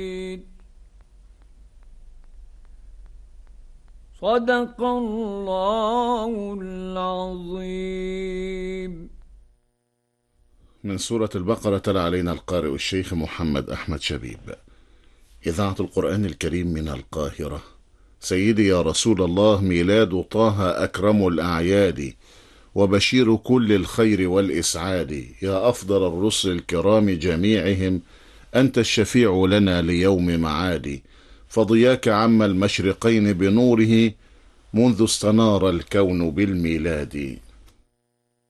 صدق الله العظيم. من سورة البقرة تلا علينا القارئ الشيخ محمد أحمد شبيب. إذاعة القرآن الكريم من القاهرة. سيدي يا رسول الله، ميلاد طه أكرم الأعياد، وبشير كل الخير والإسعاد، يا أفضل الرسل الكرام جميعهم، أنت الشفيع لنا ليوم معاد، فضياك عم المشرقين بنوره منذ استنار الكون بالميلاد.